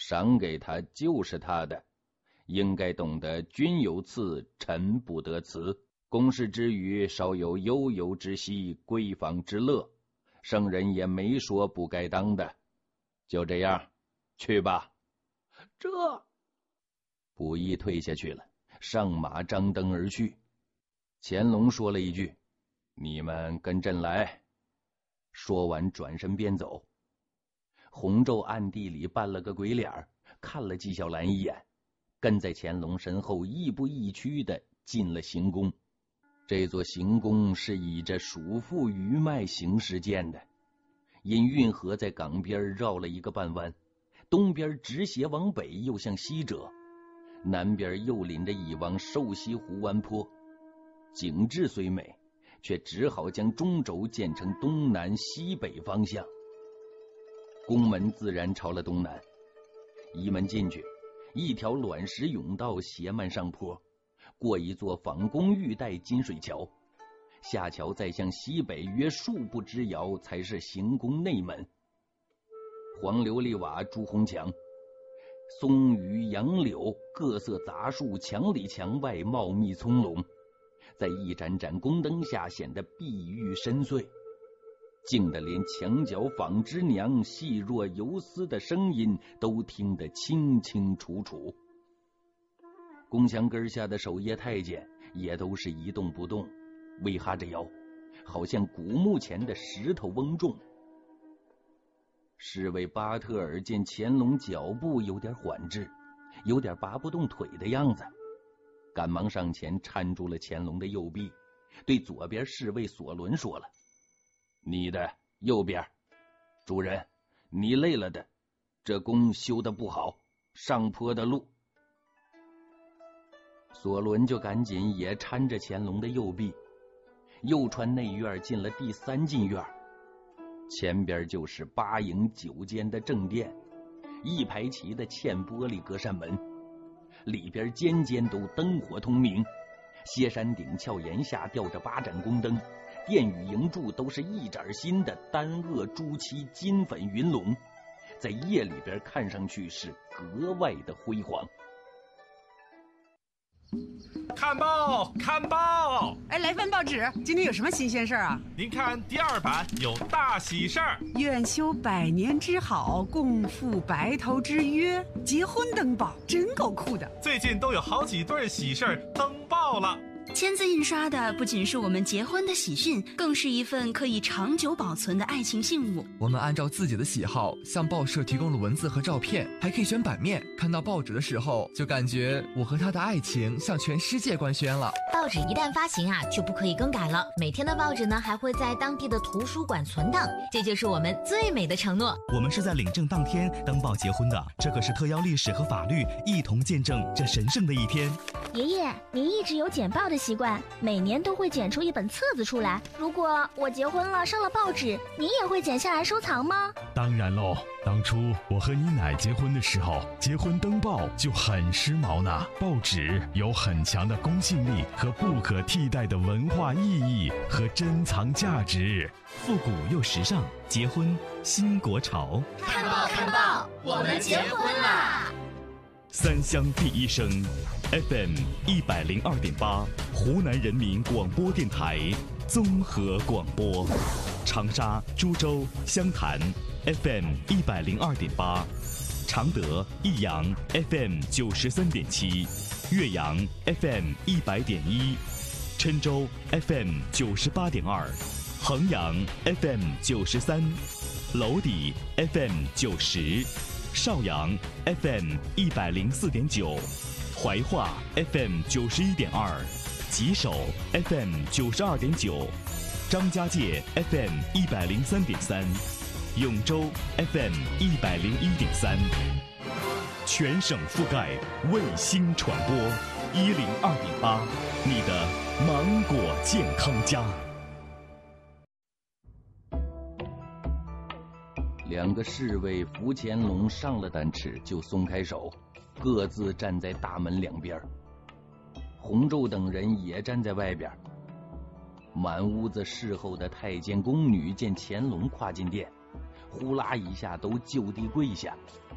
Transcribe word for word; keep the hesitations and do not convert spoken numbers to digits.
赏给他就是他的，应该懂得君有赐，臣不得辞。公事之余，稍有悠游之息，闺房之乐，圣人也没说不该当的。就这样，去吧。 这溥仪退下去了，上马张灯而去。乾隆说了一句：“你们跟朕来。”说完转身便走。洪昼暗地里扮了个鬼脸，看了纪晓岚一眼，跟在乾隆身后亦步亦趋的进了行宫。这座行宫是倚着蜀父余脉行事建的，因运河在港边绕了一个半弯，东边直斜往北又向西折，南边又临着一汪瘦西湖湾坡，景致虽美，却只好将中轴建成东南西北方向。宫门自然朝了东南，一门进去，一条卵石甬道斜漫上坡，过一座仿宫玉带金水桥，下桥再向西北约数步之遥才是行宫内门。黄琉璃瓦朱红墙，松榆杨柳各色杂树墙里墙外茂密葱茏，在一盏盏宫灯下显得碧玉深邃，静得连墙角纺织娘细若游丝的声音都听得清清楚楚。宫墙根下的守夜太监也都是一动不动，微哈着腰，好像古墓前的石头翁重。侍卫巴特尔见乾隆脚步有点缓滞，有点拔不动腿的样子，赶忙上前搀住了乾隆的右臂，对左边侍卫索伦说了：“你的右边。主人，你累了的，这宫修得不好，上坡的路。”索伦就赶紧也搀着乾隆的右臂，又穿内院进了第三进院，前边就是八营九间的正殿，一排齐的嵌玻璃隔扇门，里边间间都灯火通明，歇山顶峭檐下吊着八盏宫灯，殿宇营柱都是一盏新的丹萼朱漆金粉云龙，在夜里边看上去是格外的辉煌。 看报看报！ 哎，来份报纸，今天有什么新鲜事儿啊？ 您看第二版有大喜事儿， 愿修百年之好，共赴白头之约，结婚登报，真够酷的。 最近都有好几对喜事儿登报了。 签字印刷的不仅是我们结婚的喜讯，更是一份可以长久保存的爱情信物。 我们按照自己的喜好向报社提供了文字和照片，还可以选版面。看到报纸的时候，就感觉我和他的爱情向全世界官宣了。 报纸一旦发行啊，就不可以更改了。每天的报纸呢，还会在当地的图书馆存档，这就是我们最美的承诺。 我们是在领证当天登报结婚的，这可是特邀历史和法律一同见证这神圣的一天。 爷爷，您一直有剪报的习惯，每年都会剪出一本册子出来。如果我结婚了上了报纸，您也会剪下来收藏吗？ 当然喽，当初我和你奶结婚的时候，结婚登报就很时髦呢。报纸有很强的公信力和不可替代的文化意义和珍藏价值， 复古又时尚，结婚新国潮。 看报看报，我们结婚啦！ 三乡第一声 F M 一百零二点八，湖南人民广播电台综合广播，长沙、株洲、湘潭 F M 一百零二点八，常德、益阳 F M 九十三点七，岳阳 F M 一百点一，郴州 F M 九十八点二，衡阳 F M 九十三，娄底 F M 九十。邵阳 F M 一百零四点九，怀化 F M 九十一点二，吉首 F M 九十二点九，张家界 F M 一百零三点三，永州 F M 一百零一点三，全省覆盖卫星传播一零二点八，你的芒果健康家。 两个侍卫扶乾隆上了担尺，就松开手，各自站在大门两边。洪昼等人也站在外边。满屋子侍候的太监宫女见乾隆跨进殿，呼啦一下都就地跪下，